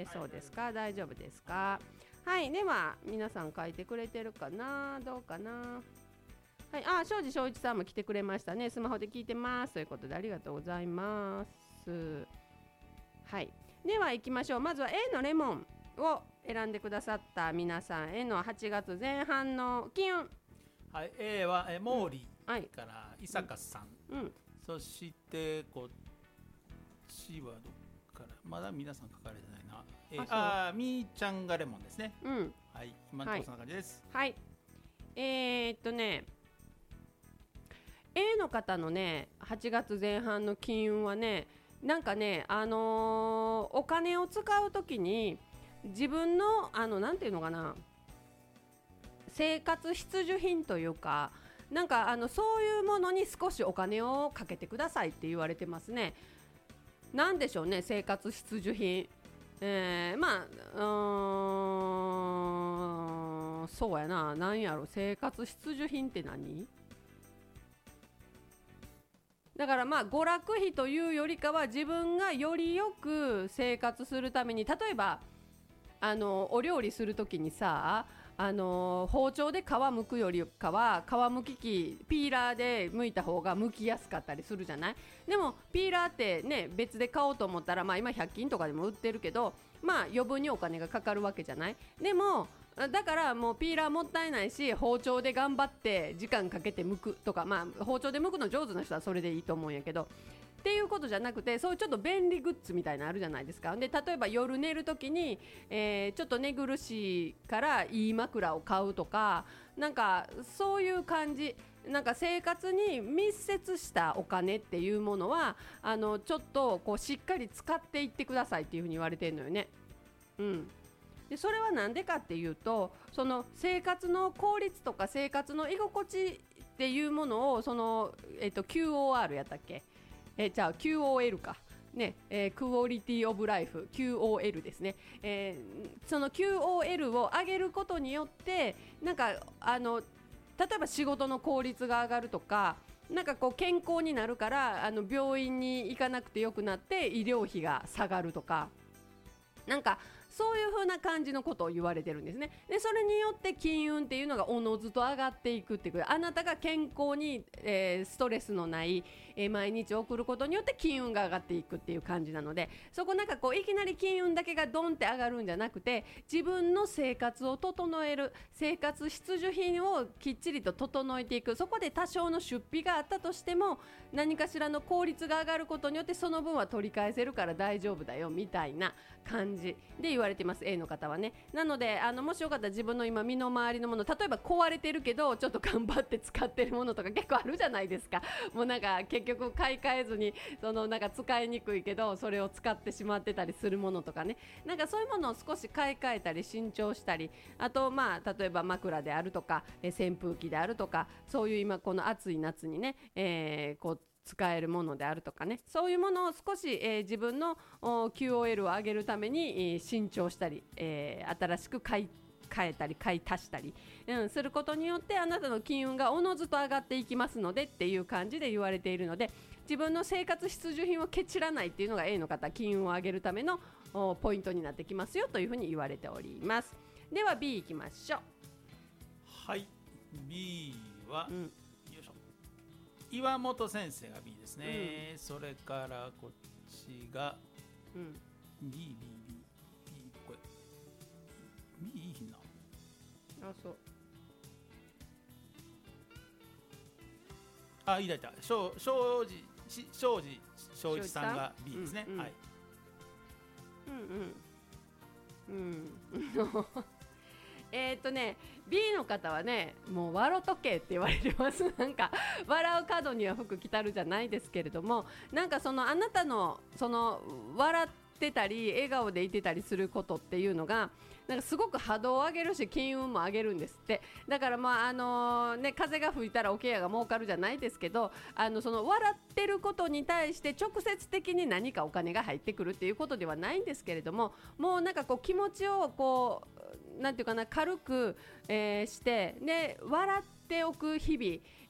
けそうですか、大丈夫ですか。はい、では皆さん書いてくれてるかな、どうかな。はい、庄司翔一さんも来てくれましたね。スマホで聞いてますということでありがとうございます。はい、では行きましょう。まずは A のレモンを選んでくださった皆さんへの8月前半の金運。 はい、A は毛利はい、 から伊坂さん、そしてこっちはどっからまだ皆さん書かれてないな。みーちゃんがレモンですね。はい、今のところそんな感じです。 はい、A の方のね8月前半の金運はね、なんかねお金を使うときに自分のなんていうのかな、生活必需品というか、なんかそういうものに少しお金をかけてくださいって言われてますね。なんでしょうね、生活必需品。そうやな、なんやろ、生活必需品って何だから娯楽費というよりかは自分がよりよく生活するために、例えばお料理するときにさ、包丁で皮むくよりかは皮むき器ピーラーで剥いた方が剥きやすかったりするじゃない。でもピーラーってね別で買おうと思ったら、今100均とかでも売ってるけど、余分にお金がかかるわけじゃない。でもだからもうピーラーもったいないし、包丁で頑張って時間かけて剥くとか、包丁で剥くの上手な人はそれでいいと思うんやけど、っていうことじゃなくて、そういうちょっと便利グッズみたいなのあるじゃないですか。で例えば夜寝るときに、ちょっと寝苦しいからいい枕を買うとか、なんかそういう感じ。なんか生活に密接したお金っていうものはちょっとこうしっかり使っていってくださいっていうふうに言われてるのよね。でそれはなんでかっていうと、その生活の効率とか生活の居心地っていうものをQOR やったっけ、じゃあ QOL かね、クオリティオブライフ QOL ですね。その QOL を上げることによって、なんか例えば仕事の効率が上がるとか、なんかこう健康になるから病院に行かなくてよくなって医療費が下がるとか、なんかそういう風な感じのことを言われてるんですね。でそれによって金運っていうのがおのずと上がっていくっていう、あなたが健康に、ストレスのない、毎日を送ることによって金運が上がっていくっていう感じなので、そこなんかこういきなり金運だけがドンって上がるんじゃなくて、自分の生活を整える、生活必需品をきっちりと整えていく。そこで多少の出費があったとしても何かしらの効率が上がることによってその分は取り返せるから大丈夫だよみたいな感じで言われてます、 A の方はね。なのでもしよかったら自分の今身の回りのもの、例えば壊れてるけどちょっと頑張って使ってるものとか結構あるじゃないですか。もうなんか結局買い替えずになんか使いにくいけどそれを使ってしまってたりするものとかね、なんかそういうものを少し買い替えたり新調したり、あと例えば枕であるとか扇風機であるとか、そういう今この暑い夏にね、こう使えるものであるとかね、そういうものを少し、自分の QOL を上げるために、新調したり、新しく買い替えたり買い足したり、することによってあなたの金運がおのずと上がっていきますのでっていう感じで言われているので、自分の生活必需品をケチらないっていうのが A の方、金運を上げるためのポイントになってきますよというふうに言われております。では B いきましょう。 はい、 B は、岩本先生が B ですね。それからこっちが B、これ B いいひんな。いた庄司翔一さんが B ですね。はい。 B の方はね、もう笑とけって言われてます。なんか笑う角には服着たるじゃないですけれども、なんかあなたの笑ってたり笑顔でいてたりすることっていうのがなんかすごく波動を上げるし金運も上げるんですって。だから風が吹いたら桶屋が儲かるじゃないですけど、笑ってることに対して直接的に何かお金が入ってくるっていうことではないんですけれども、もうなんかこう気持ちをこうなんていうかな、軽く、してで笑ってっておく日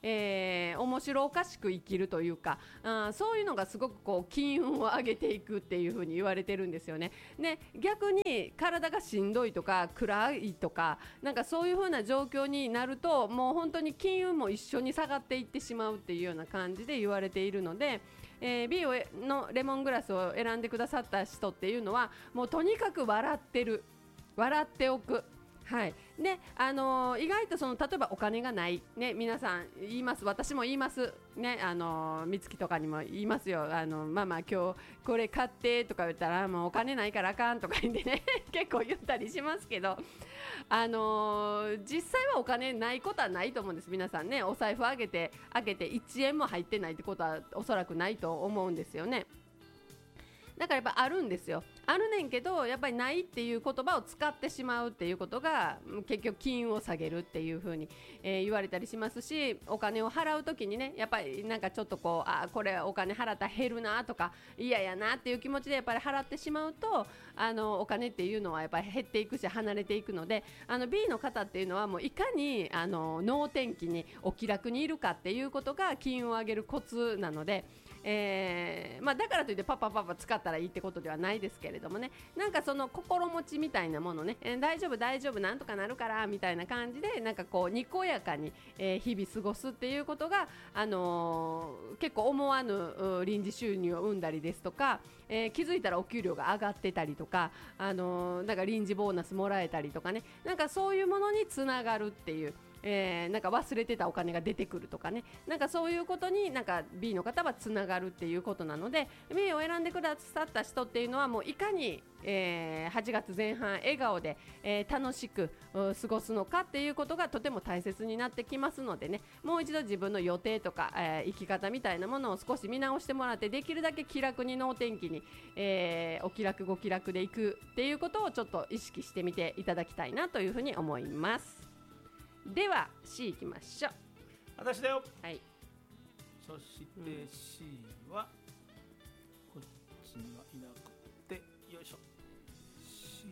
々、面白おかしく生きるというか、そういうのがすごくこう金運を上げていくっていう風に言われてるんですよね。で逆に体がしんどいとか暗いとかなんかそういう風な状況になるともう本当に金運も一緒に下がっていってしまうっていうような感じで言われているので、B のレモングラスを選んでくださった人っていうのはもうとにかく笑っておく。はい。で、意外と例えばお金がない、ね、皆さん言います、私も言います、ね、美月とかにも言いますよ、ママ今日これ買ってとか言ったらもうお金ないからあかんとか言ってね結構言ったりしますけど、実際はお金ないことはないと思うんです。皆さんね、お財布開けて1円も入ってないってことはおそらくないと思うんですよね。だからやっぱあるんですよ。あるねんけどやっぱりないっていう言葉を使ってしまうっていうことが結局金運を下げるっていう風に、言われたりしますし、お金を払う時にねやっぱりなんかちょっとこうこれお金払ったら減るなとか嫌やなっていう気持ちでやっぱり払ってしまうとお金っていうのはやっぱり減っていくし離れていくので、B の方っていうのはもういかに能天気にお気楽にいるかっていうことが金運を上げるコツなので、だからといってパパ使ったらいいってことではないですけれどもね、なんかその心持ちみたいなものね、大丈夫なんとかなるからみたいな感じでなんかこうにこやかに、日々過ごすっていうことが、結構思わぬ臨時収入を生んだりですとか、気づいたらお給料が上がってたりとか、なんか臨時ボーナスもらえたりとかね、なんかそういうものにつながるっていう、なんか忘れてたお金が出てくるとかね、なんかそういうことになんか B の方はつながるっていうことなので、 B を選んでくださった人っていうのはもういかに、8月前半笑顔で、楽しく過ごすのかっていうことがとても大切になってきますのでね、もう一度自分の予定とか、生き方みたいなものを少し見直してもらって、できるだけ気楽に能天気に、お気楽ご気楽でいくっていうことをちょっと意識してみていただきたいなというふうに思います。では C いきましょう。 私だよ。 はい。 そして C はこっちにはいなくて、よいしょ。C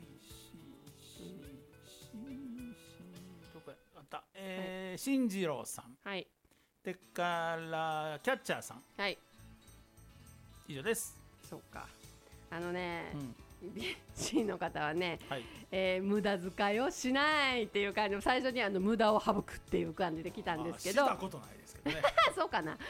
どこやあった。進次郎さん。 はい。 でからキャッチャーさん。 はい。 以上です。 そうか。C の方はね、 はい、 無駄遣いをしないっていう感じで、最初に無駄を省くっていう感じで来たんですけど、 したことないですけどねそうかな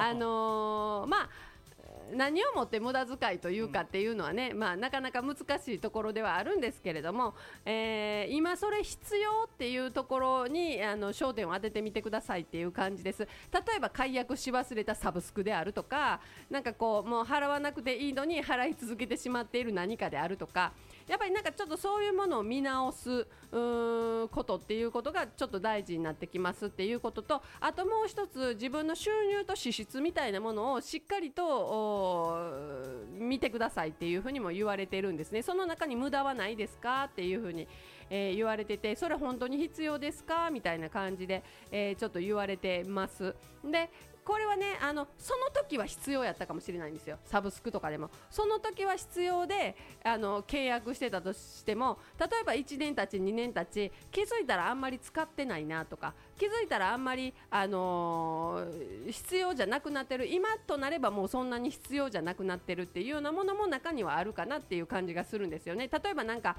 何をもって無駄遣いというかっていうのはね、なかなか難しいところではあるんですけれども、今それ必要っていうところに焦点を当ててみてくださいっていう感じです。例えば解約し忘れたサブスクであるとか、なんかこうもう払わなくていいのに払い続けてしまっている何かであるとか、やっぱりなんかちょっとそういうものを見直すことっていうことがちょっと大事になってきますっていうことと、あともう一つ自分の収入と支出みたいなものをしっかりと見てくださいっていうふうにも言われてるんですね。その中に無駄はないですかっていうふうに、言われてて、それ本当に必要ですかみたいな感じで、ちょっと言われてます。でこれはねその時は必要やったかもしれないんですよ。サブスクとかでもその時は必要で契約してたとしても、例えば1年たち2年たち気づいたらあんまり使ってないなとか、気づいたらあんまり、必要じゃなくなってる、今となればもうそんなに必要じゃなくなってるっていうようなものも中にはあるかなっていう感じがするんですよね。例えばなんか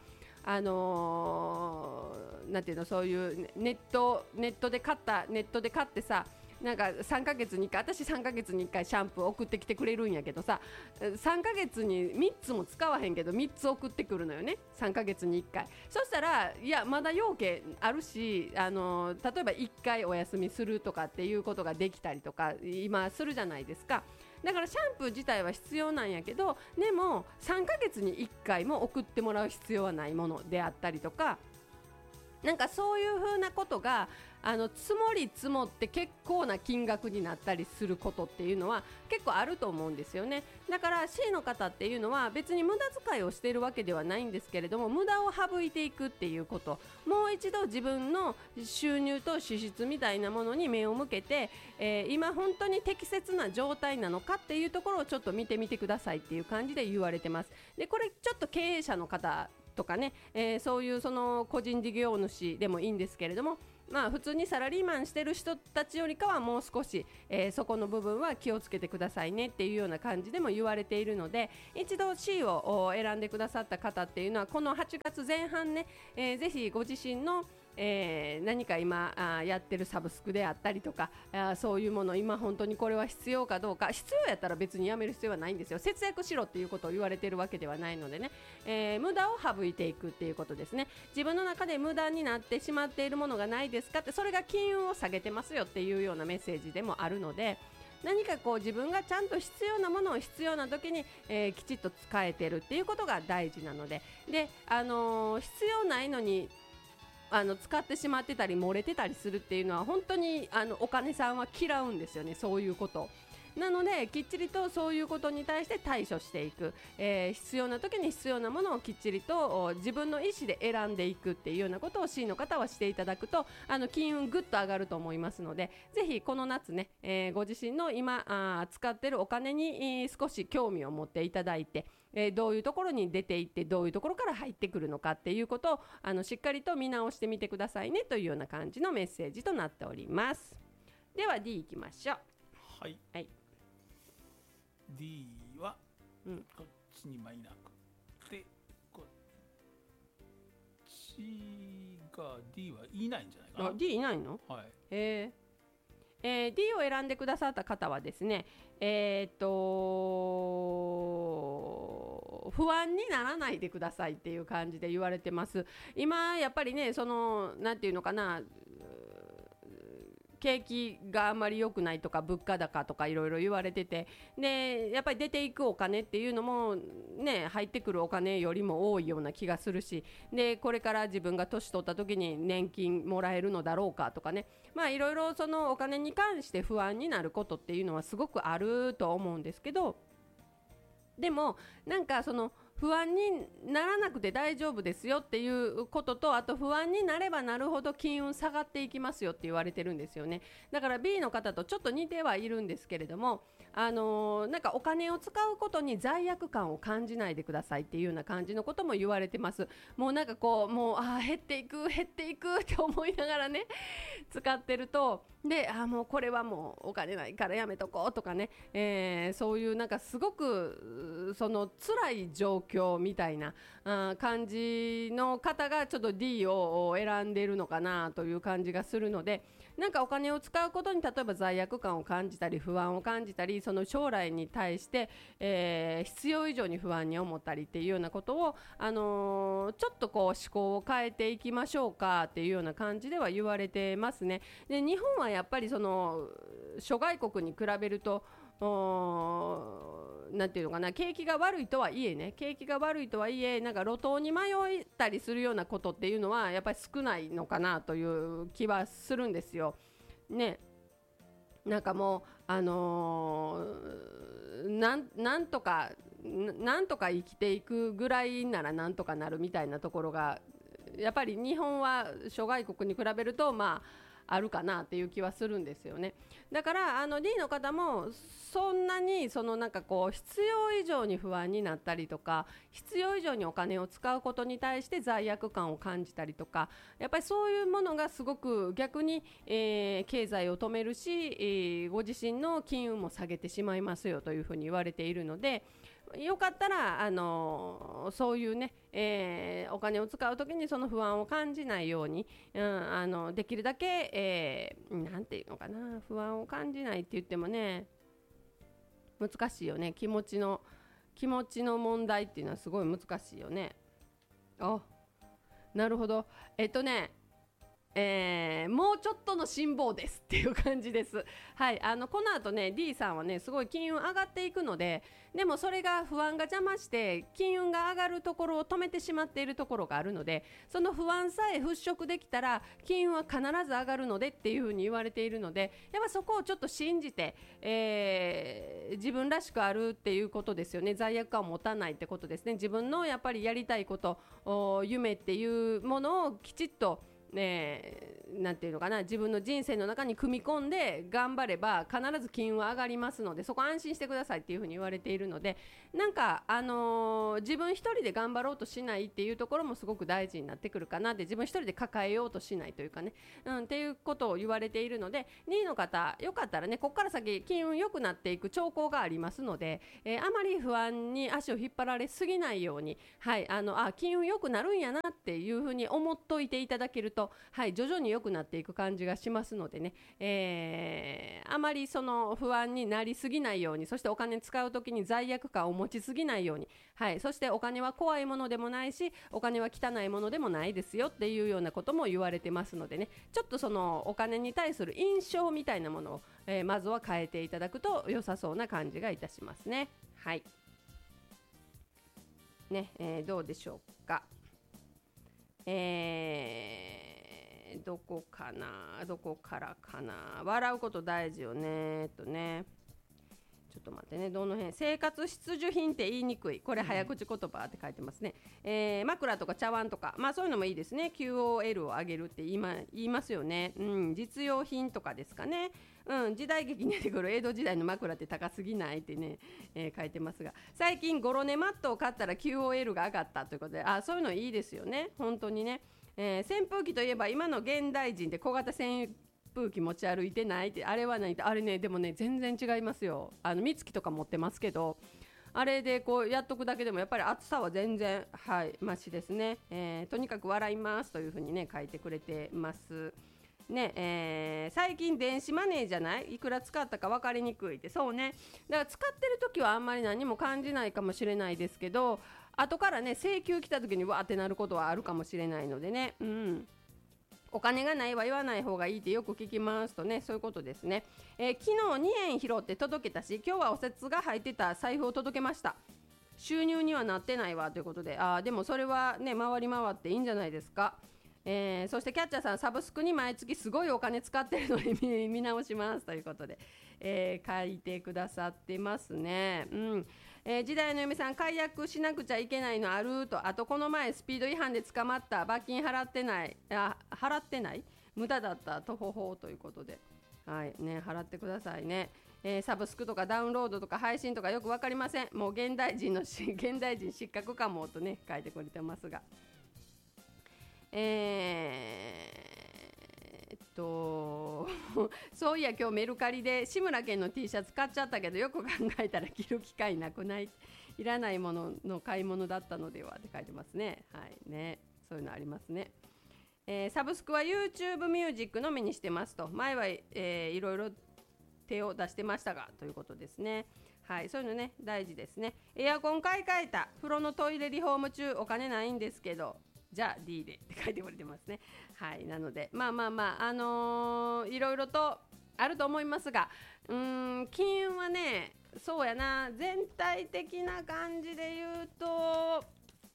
なんていうの、そういうネットで買ってさ、なんか3ヶ月に1回、私3ヶ月に1回シャンプー送ってきてくれるんやけどさ、3ヶ月に3つも使わへんけど3つ送ってくるのよね、3ヶ月に1回。そしたらいやまだ要件あるし、例えば1回お休みするとかっていうことができたりとか今するじゃないですか。だからシャンプー自体は必要なんやけど、でも3ヶ月に1回も送ってもらう必要はないものであったりとか、なんかそういう風なことが積もり積もって結構な金額になったりすることっていうのは結構あると思うんですよね。だから C の方っていうのは別に無駄遣いをしているわけではないんですけれども、無駄を省いていくっていうこと、もう一度自分の収入と支出みたいなものに目を向けて、今本当に適切な状態なのかっていうところをちょっと見てみてくださいっていう感じで言われてます。でこれちょっと経営者の方とかね、そういうその個人事業主でもいいんですけれども、 普通にサラリーマンしてる人たちよりかはもう少し、そこの部分は気をつけてくださいねっていうような感じでも言われているので、一度 C を選んでくださった方っていうのはこの8月前半ね、ぜひご自身の何か今やってるサブスクであったりとか、そういうもの今本当にこれは必要かどうか、必要やったら別にやめる必要はないんですよ。節約しろっていうことを言われているわけではないのでね、無駄を省いていくっていうことですね。自分の中で無駄になってしまっているものがないですかって、それが金運を下げてますよっていうようなメッセージでもあるので、何かこう自分がちゃんと必要なものを必要な時に、きちっと使えてるっていうことが大事なので、必要ないのに使ってしまってたり漏れてたりするっていうのは本当にお金さんは嫌うんですよね、そういうことなので、きっちりとそういうことに対して対処していく、必要な時に必要なものをきっちりと自分の意思で選んでいくっていうようなことを C の方はしていただくと金運ぐっと上がると思いますので、ぜひこの夏ね、ご自身の今使ってるお金に少し興味を持っていただいて、どういうところに出ていってどういうところから入ってくるのかっていうことをしっかりと見直してみてくださいねというような感じのメッセージとなっております。では D いきましょう。 はい、 はい、 D はこっちにマイナーで、こっちが D はいないんじゃないかな。 D いないの？ はい。 D を選んでくださった方はですね、不安にならないでくださいっていう感じで言われてます。今やっぱりね、なんていうのかな、景気があんまり良くないとか物価高とかいろいろ言われてて、でやっぱり出ていくお金っていうのもね、入ってくるお金よりも多いような気がするし、でこれから自分が年取った時に年金もらえるのだろうかとかね、いろいろそのお金に関して不安になることっていうのはすごくあると思うんですけど、でもなんか不安にならなくて大丈夫ですよっていうことと、あと不安になればなるほど金運下がっていきますよって言われてるんですよね。だから B の方とちょっと似てはいるんですけれども、なんかお金を使うことに罪悪感を感じないでくださいっていうような感じのことも言われてます。もうなんかこうもう減っていくって思いながらね使ってると、でもうこれはもうお金ないからやめとこうとかね、そういうなんかすごく辛い状況みたいな感じの方がちょっと D を選んでいるのかなという感じがするので、なんかお金を使うことに例えば罪悪感を感じたり不安を感じたり、その将来に対して、必要以上に不安に思ったりっていうようなことを、ちょっとこう思考を変えていきましょうかっていうような感じでは言われてますね。で日本はやっぱり諸外国に比べるとなんていうのかな、景気が悪いとはいえなんか路頭に迷ったりするようなことっていうのはやっぱり少ないのかなという気はするんですよね。なんかもうなんとか生きていくぐらいならなんとかなるみたいなところがやっぱり日本は諸外国に比べるとあるかなっていう気はするんですよね。だからD の方もそんなになんかこう必要以上に不安になったりとか、必要以上にお金を使うことに対して罪悪感を感じたりとか、やっぱりそういうものがすごく逆に、経済を止めるし、ご自身の金運も下げてしまいますよというふうに言われているので、よかったらそういうね、お金を使うときにその不安を感じないように、できるだけ、なんていうのかな、不安を感じないって言ってもね難しいよね。気持ちの問題っていうのはすごい難しいよね。なるほど。もうちょっとの辛抱ですっていう感じです。はい、この後ね D さんはねすごい金運上がっていくので、でもそれが不安が邪魔して金運が上がるところを止めてしまっているところがあるので、その不安さえ払拭できたら金運は必ず上がるのでっていうふうに言われているので、やっぱそこをちょっと信じて、自分らしくあるっていうことですよね。罪悪感を持たないってことですね。自分のやっぱりやりたいこと、夢っていうものをきちっとなんていうのかな、自分の人生の中に組み込んで頑張れば必ず金運は上がりますので、そこ安心してくださいっていうふうに言われているので、なんか、自分一人で頑張ろうとしないっていうところもすごく大事になってくるかなって、自分一人で抱えようとしないというかね、っていうことを言われているので、2位の方よかったらね、ここから先金運良くなっていく兆候がありますので、あまり不安に足を引っ張られすぎないように、はい、金運良くなるんやなっていうふうに思っといていただけると、はい、徐々に良くなっていく感じがしますのでね、あまりその不安になりすぎないように、そしてお金使う時に罪悪感を持ちすぎないように、はい、そしてお金は怖いものでもないし、お金は汚いものでもないですよっていうようなことも言われてますのでね、ちょっとそのお金に対する印象みたいなものを、まずは変えていただくと良さそうな感じがいたしますね。はいね、どうでしょうか。どこかな、どこからかな。笑うこと大事よね。ちょっと待ってね、どの辺。生活必需品って言いにくい。これ早口言葉って書いてますね。枕とか茶碗とか、まあそういうのもいいですね。 QOL を上げるって言いますよね。実用品とかですかね。時代劇に出てくる江戸時代の枕って高すぎないってね、書いてますが、最近ゴロネマットを買ったら QOL が上がったということで、そういうのいいですよね、本当にね。扇風機といえば今の現代人って小型扇風機持ち歩いてないって、あれはないって、あれね、でもね全然違いますよ。三月とか持ってますけど、あれでこうやっとくだけでもやっぱり暑さは全然マシですね。とにかく笑いますというふうにね書いてくれてますね。最近電子マネーじゃない、いくら使ったか分かりにくいって。そうね、だから使ってる時はあんまり何も感じないかもしれないですけど、後からね請求来た時にわーってなることはあるかもしれないのでね、お金がないは言わない方がいいってよく聞きますとね、そういうことですね。昨日2円拾って届けたし、今日はお札が入ってた財布を届けました。収入にはなってないわということで、でもそれはね回り回っていいんじゃないですか。そしてキャッチャーさん、サブスクに毎月すごいお金使ってるので見直しますということで、書いてくださってますね。時代の嫁さん、解約しなくちゃいけないのあると、あとこの前スピード違反で捕まった、罰金払ってない無駄だったとほほということで、はいね、払ってくださいね。サブスクとかダウンロードとか配信とかよく分かりません。もう現代人失格かもとね書いてくれてますが、そういや今日メルカリで志村けんの T シャツ買っちゃったけど、よく考えたら着る機会なくない、いらないものの買い物だったのではって書いてますね。はいね、そういうのありますね。サブスクは YouTube ミュージックのみにしてますと。前は、いろいろ手を出してましたがということですね。はい、そういうのね大事ですね。エアコン買い替えた、風呂のトイレリフォーム中、お金ないんですけどじゃあ D でって書いてくれてますね。はい、なのでいろいろとあると思いますが、金運はね、そうやな、全体的な感じで言うと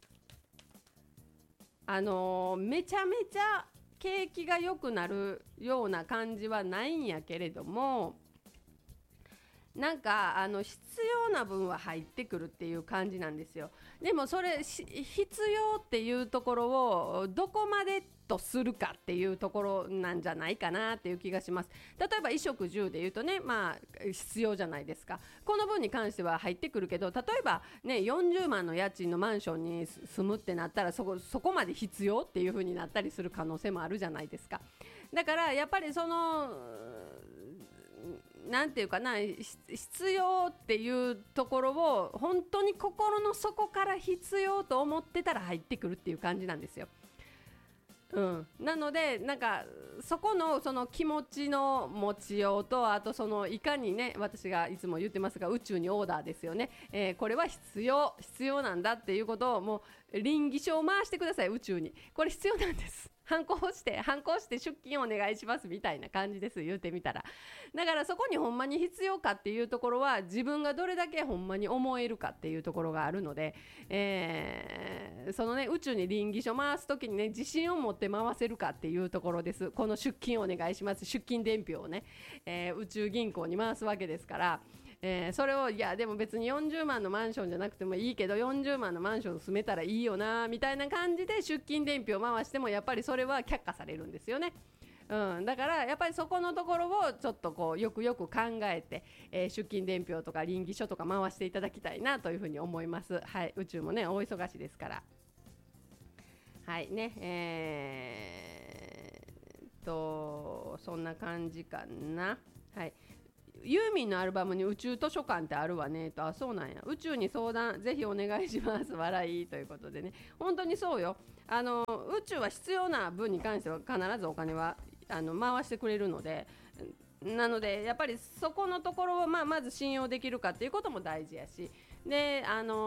めちゃめちゃ景気が良くなるような感じはないんやけれども、なんか必要な分は入ってくるっていう感じなんですよ。でもそれ必要っていうところをどこまでとするかっていうところなんじゃないかなっていう気がします。例えば衣食住で言うとね、必要じゃないですか。この分に関しては入ってくるけど、例えばね40万の家賃のマンションに住むってなったらそこまで必要っていう風になったりする可能性もあるじゃないですか。だからやっぱりそのなんていうかな、必要っていうところを本当に心の底から必要と思ってたら入ってくるっていう感じなんですよ。なのでなんかそこのその気持ちの持ちようと、あとそのいかにね、私がいつも言ってますが宇宙にオーダーですよね。これは必要なんだっていうことをもう稟議書を回してください、宇宙に。これ必要なんです、反抗して出勤お願いしますみたいな感じです、言うてみたら。だからそこにほんまに必要かっていうところは自分がどれだけほんまに思えるかっていうところがあるので、そのね宇宙に稟議書回す時にね自信を持って回せるかっていうところです。この出勤お願いします、出勤伝票をね、宇宙銀行に回すわけですから、 それをいやでも別に40万のマンションじゃなくてもいいけど40万のマンション住めたらいいよなみたいな感じで出勤伝票を回してもやっぱりそれは却下されるんですよね。だからやっぱりそこのところをちょっとこうよくよく考えて、出勤伝票とか稟議書とか回していただきたいなというふうに思います。はい、宇宙もね大忙しですから。はいね、そんな感じかな。はい。ユーミンのアルバムに宇宙図書館ってあるわねと。あ、そうなんや。宇宙に相談ぜひお願いします笑いということでね、本当にそうよ。宇宙は必要な分に関しては必ずお金は回してくれるので、なのでやっぱりそこのところをまず信用できるかっていうことも大事やし、で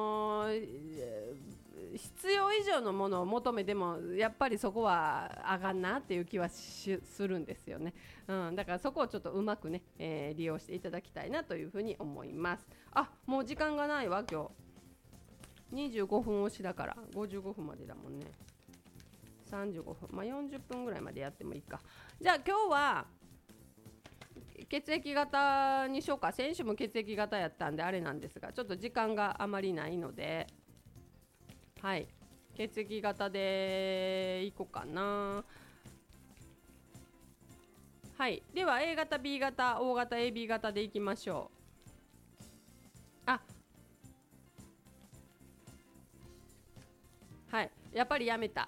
必要以上のものを求めてもやっぱりそこはあかんなっていう気はするんですよね。だからそこをちょっとうまくね、利用していただきたいなというふうに思います。あ、もう時間がないわ今日。25分押しだから55分までだもんね。35分、40分ぐらいまでやってもいいか。じゃあ今日は血液型にしようか。先週も血液型やったんであれなんですが、ちょっと時間があまりないので、はい、血液型でいこうかな。はい、では A 型 B 型 O 型 AB 型でいきましょう。はい、やっぱりやめた。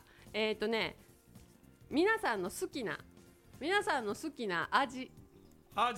皆さんの好きな味。はい、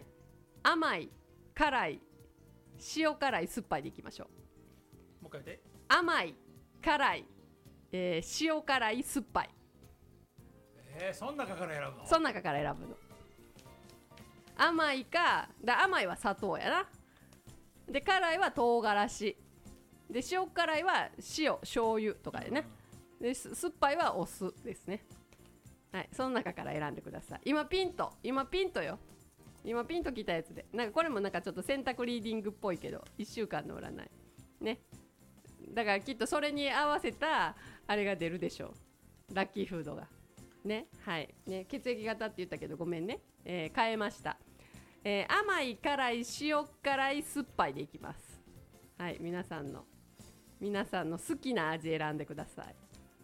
甘い、辛い、塩辛い、酸っぱいでいきましょう。 もう一回で。 甘い、辛い、塩辛い、酸っぱい。 その中から選ぶの？ その中から選ぶの。甘い甘いは砂糖やな。で辛いは唐辛子で、塩辛いは塩醤油とかでね。で酸っぱいはお酢ですね。はい、その中から選んでください。今ピントよ。今ピンときたやつで、なんかこれもなんかちょっと選択リーディングっぽいけど1週間の占いね。だからきっとそれに合わせたあれが出るでしょう、ラッキーフードがね。はいね、血液型って言ったけどごめんね、変えました。甘い辛い塩辛い酸っぱいでいきます。はい、皆さんの好きな味選んでください。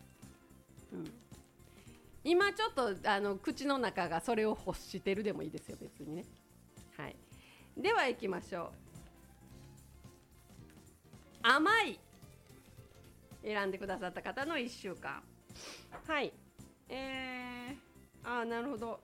今ちょっと口の中がそれを欲してるでもいいですよ別にね。はい、では行きましょう。甘い選んでくださった方の1週間。はい、なるほど。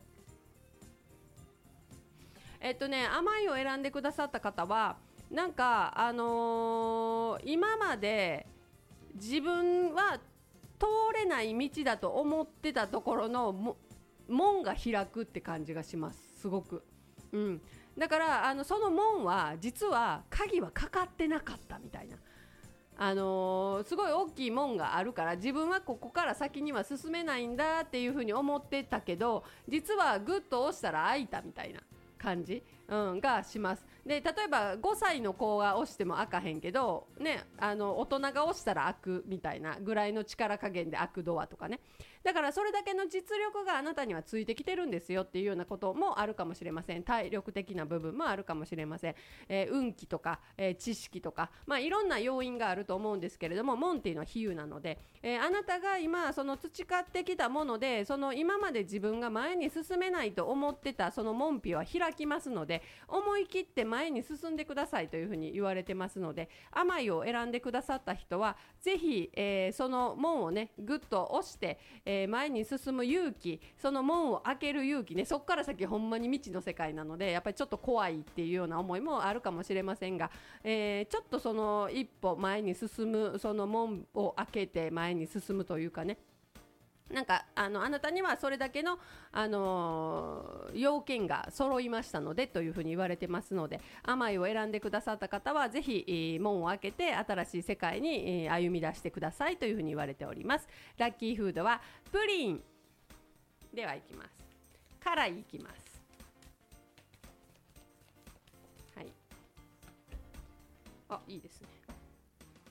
甘いを選んでくださった方はなんか今まで自分は通れない道だと思ってたところの門が開くって感じがします、すごく。だからその門は実は鍵はかかってなかったみたいな、すごい大きい門があるから自分はここから先には進めないんだっていう風に思ってたけど、実はグッと押したら開いたみたいな感じ、がします。で例えば5歳の子が押しても開かへんけど、ね、大人が押したら開くみたいなぐらいの力加減で開くドアとかね。だからそれだけの実力があなたにはついてきてるんですよっていうようなこともあるかもしれません。体力的な部分もあるかもしれません。運気とか、知識とか、いろんな要因があると思うんですけれども、門っていうのは比喩なので、あなたが今その培ってきたもので、その今まで自分が前に進めないと思ってたその門扉は開きますので、思い切って前に進んでくださいというふうに言われてますので、甘いを選んでくださった人はぜひ、その門をねぐっと押して、前に進む勇気、その門を開ける勇気ね。そこから先ほんまに未知の世界なのでやっぱりちょっと怖いっていうような思いもあるかもしれませんが、ちょっとその一歩前に進む、その門を開けて前に進むというかね、なんかあなたにはそれだけの、要件が揃いましたのでというふうに言われてますので、甘いを選んでくださった方はぜひ、門を開けて新しい世界に、歩み出してくださいというふうに言われております。ラッキーフードはプリンではいきます。辛いいきます。はい、いいですね。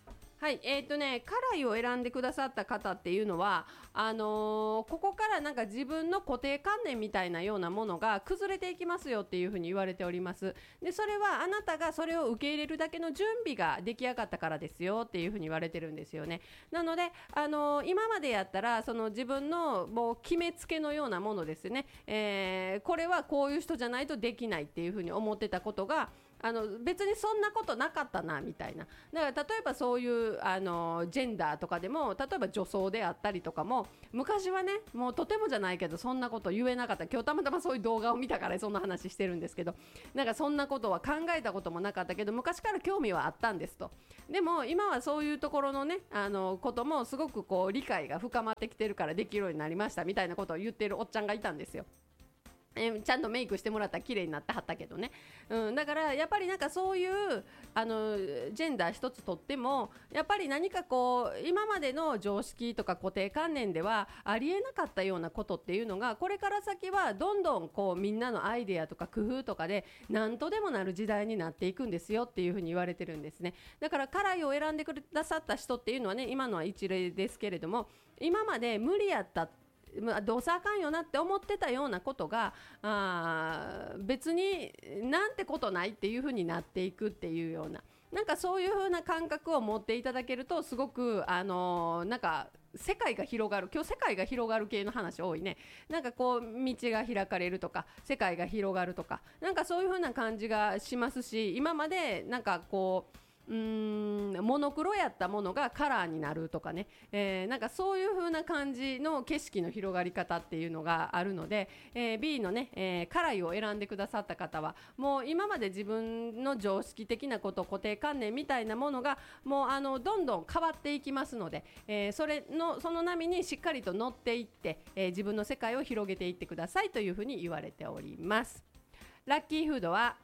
はい、辛いを選んでくださった方っていうのは、ここからなんか自分の固定観念みたいなようなものが崩れていきますよっていうふうに言われております。で、それはあなたがそれを受け入れるだけの準備が出来上がったからですよっていうふうに言われてるんですよね。なので、今までやったらその自分のもう決めつけのようなものですね、これはこういう人じゃないとできないっていうふうに思ってたことが、別にそんなことなかったなみたいな。だから例えばそういうジェンダーとかでも、例えば女装であったりとかも、昔はね、もうとてもじゃないけどそんなこと言えなかった。今日たまたまそういう動画を見たからそんな話してるんですけど、なんかそんなことは考えたこともなかったけど昔から興味はあったんですと。でも今はそういうところのね、こともすごくこう理解が深まってきてるからできるようになりましたみたいなことを言ってるおっちゃんがいたんですよ。ちゃんとメイクしてもらったら綺麗になってはったけどね、だからやっぱりなんかそういうジェンダー一つとってもやっぱり何かこう今までの常識とか固定観念ではありえなかったようなことっていうのがこれから先はどんどんこうみんなのアイデアとか工夫とかで何とでもなる時代になっていくんですよっていうふうに言われてるんですね。だから辛いを選んでくださった人っていうのはね、今のは一例ですけれども、今まで無理やったどうせあかんよなって思ってたようなことが別になんてことないっていう風になっていくっていうような、なんかそういう風な感覚を持っていただけるとすごくなんか世界が広がる。今日世界が広がる系の話多いね。なんかこう道が開かれるとか世界が広がるとか、なんかそういう風な感じがしますし、今までなんかこうモノクロやったものがカラーになるとかね、なんかそういう風な感じの景色の広がり方っていうのがあるので、B のね、辛いを選んでくださった方はもう今まで自分の常識的なこと、固定観念みたいなものがもうどんどん変わっていきますので、その波にしっかりと乗っていって、自分の世界を広げていってくださいという風に言われております。ラッキーフードは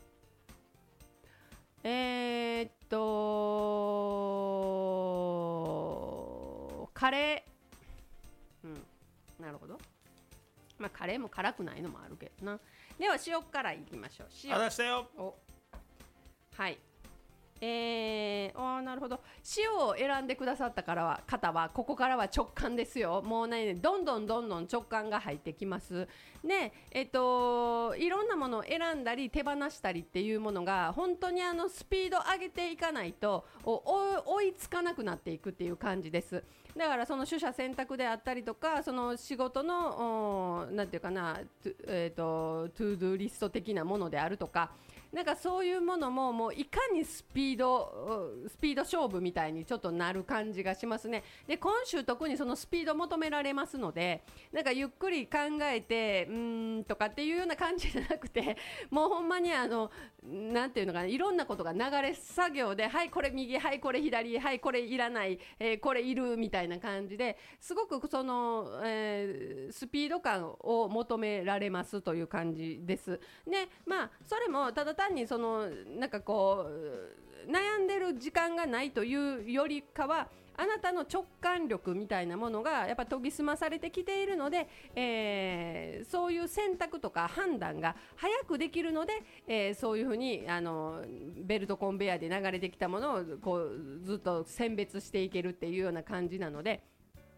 カレー、なるほど。まあカレーも辛くないのもあるけどな。では塩辛いきましょう。 塩。出したよ。 はい。なるほど。塩を選んでくださった方はここからは直感ですよ。もうね、どんどん直感が入ってきます。で、いろんなものを選んだり手放したりっていうものが本当にスピード上げていかないと追いつかなくなっていくっていう感じです。だからその取捨選択であったりとか、その仕事のなんていうかな、トゥードゥリスト的なものであるとか、なんかそういうものももういかにスピード勝負みたいにちょっとなる感じがしますね。で、今週特にそのスピード求められますので、なんかゆっくり考えてとかっていうような感じじゃなくて、もうほんまになんていうのかな、いろんなことが流れ作業で、はいこれ右、はいこれ左、はいこれいらない、これいるみたいな感じですごくその、スピード感を求められますという感じです。で、まあそれもただ単にそのなんかこう悩んでる時間がないというよりかは、あなたの直感力みたいなものがやっぱ研ぎ澄まされてきているので、そういう選択とか判断が早くできるので、そういうふうにベルトコンベヤーで流れてきたものをこうずっと選別していけるっていうような感じなので、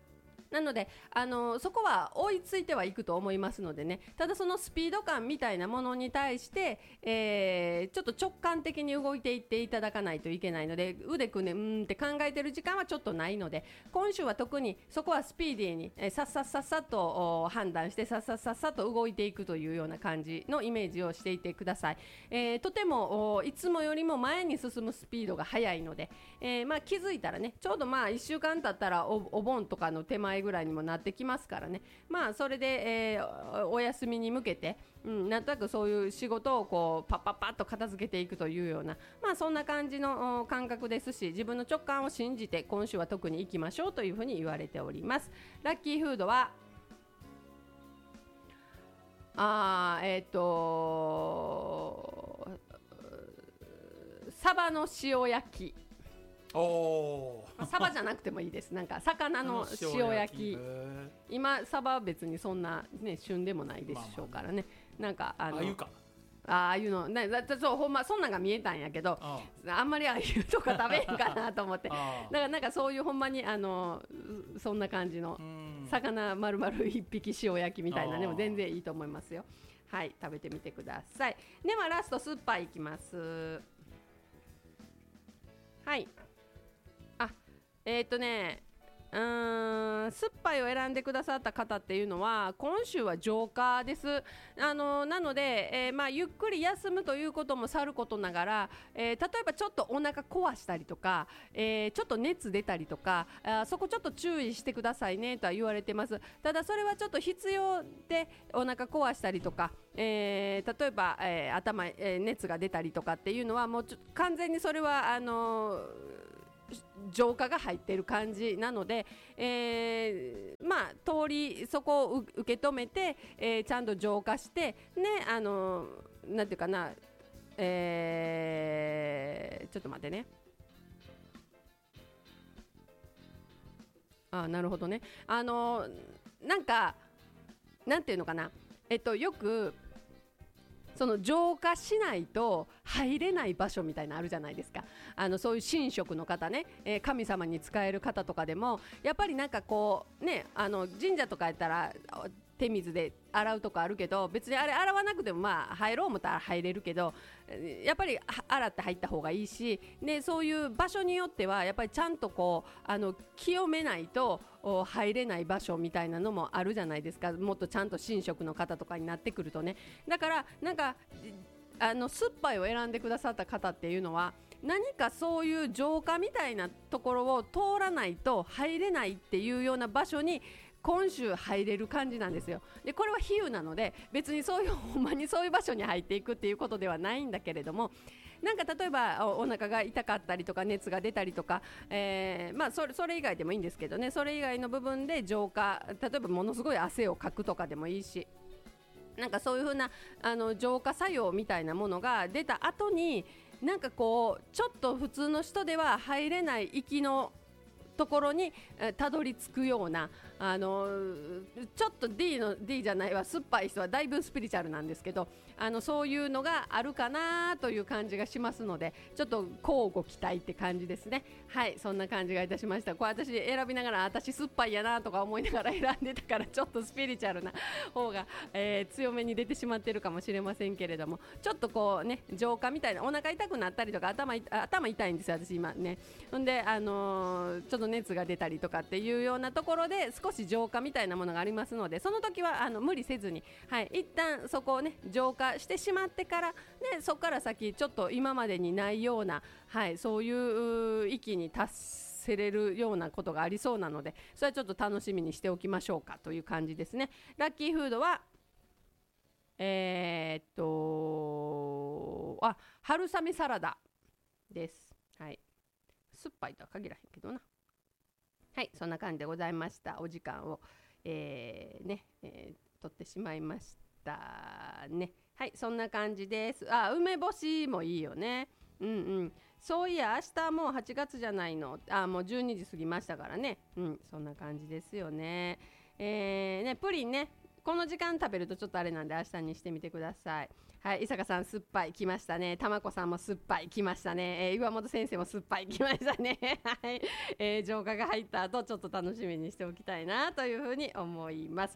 そこは追いついてはいくと思いますのでね。ただそのスピード感みたいなものに対して、ちょっと直感的に動いていっていただかないといけないので、腕組んでって考えてる時間はちょっとないので、今週は特にそこはスピーディーに、さっさっと判断してさっさと動いていくというような感じのイメージをしていてください。とてもいつもよりも前に進むスピードが速いので、まあ気づいたらね、ちょうどまあ1週間経ったらお盆とかの手前ぐらいにもなってきますからね。まあそれで、お休みに向けて、なんとなくそういう仕事をこうパッと片付けていくというような、まあそんな感じの感覚ですし、自分の直感を信じて今週は特に行きましょうというふうに言われております。ラッキーフードはサバの塩焼き。サバじゃなくてもいいです。なんか魚の塩焼き。今サバは別にそんなね旬でもないでしょうからね。なんか鮎か。 ああいうのそうほんまそんなんが見えたんやけど、あんまりああいうとか食べへんかなと思ってだからなんかそういうほんまにそんな感じの魚丸々1匹塩焼きみたいなでも全然いいと思いますよ。はい、食べてみてください。ではラスト酸っぱいいきます。はい、酸っぱいを選んでくださった方っていうのは今週は浄化です。なので、ゆっくり休むということもさることながら、例えばちょっとお腹壊したりとか、ちょっと熱出たりとかそこちょっと注意してくださいねとは言われてます。ただそれはちょっと必要でお腹壊したりとか、例えば、熱が出たりとかっていうのはもう完全にそれは浄化が入っている感じなので、通りそこを受け止めて、ちゃんと浄化してね、なんていうかな、ちょっと待ってね。なるほどね。なんかなんていうのかな、よくその浄化しないと入れない場所みたいなのあるじゃないですか。そういう神職の方ね、神様に仕える方とかでもやっぱりなんかこうね、神社とかやったら手水で洗うとかあるけど、別にあれ洗わなくても入ろう思ったら入れるけど、やっぱり洗って入った方がいいし、ね、そういう場所によってはやっぱりちゃんとこう清めないと入れない場所みたいなのもあるじゃないですか。もっとちゃんと神職の方とかになってくるとね。だからなんか酸っぱいを選んでくださった方っていうのは何かそういう浄化みたいなところを通らないと入れないっていうような場所に今週入れる感じなんですよ。でこれは比喩なので別にそういうほんまにそういう場所に入っていくっていうことではないんだけれども、なんか例えばお腹が痛かったりとか熱が出たりとか、それ以外でもいいんですけどね、それ以外の部分で浄化、例えばものすごい汗をかくとかでもいいし、なんかそういう風な浄化作用みたいなものが出た後になんかこうちょっと普通の人では入れない域のところにたどり着くようなちょっと D じゃないわ、酸っぱい人はだいぶスピリチュアルなんですけど、そういうのがあるかなという感じがしますので、ちょっと交互期待って感じですね。はい、そんな感じがいたしました。これ私選びながら私酸っぱいやなとか思いながら選んでたからちょっとスピリチュアルな方が、強めに出てしまってるかもしれませんけれども、ちょっとこうね浄化みたいな、お腹痛くなったりとか頭痛いんですよ私今ね。ほんでちょっと熱が出たりとかっていうようなところで少し浄化みたいなものがありますので、その時は無理せずに、はい、一旦そこをね浄化してしまってから、ね、そこから先ちょっと今までにないような、はい、そういう域に達せれるようなことがありそうなので、それはちょっと楽しみにしておきましょうかという感じですね。ラッキーフードは春雨サラダです。はい、酸っぱいとは限らへんけどな。はい、そんな感じでございました。お時間を、取ってしまいましたね。はい、そんな感じです。梅干しもいいよね。うんうん。そういや明日もう8月じゃないの。もう12時過ぎましたからね。うん、そんな感じですよね。プリンね、この時間食べるとちょっとあれなんで明日にしてみてください。はい、伊坂さん酸っぱいきましたね。たまこさんも酸っぱいきましたね。岩本先生も酸っぱいきましたね。はい、浄化が入った後ちょっと楽しみにしておきたいなというふうに思います。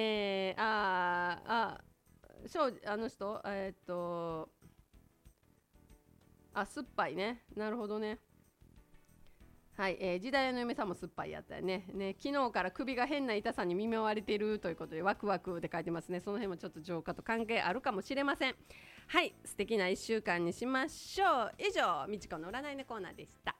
酸っぱいね。なるほどね。はい、時代の嫁さんも酸っぱいやったよね。昨日から首が変な痛さに見舞われているということでワクワクで書いてますね。その辺もちょっと浄化と関係あるかもしれません。はい、素敵な1週間にしましょう。以上、みちこの占いのコーナーでした。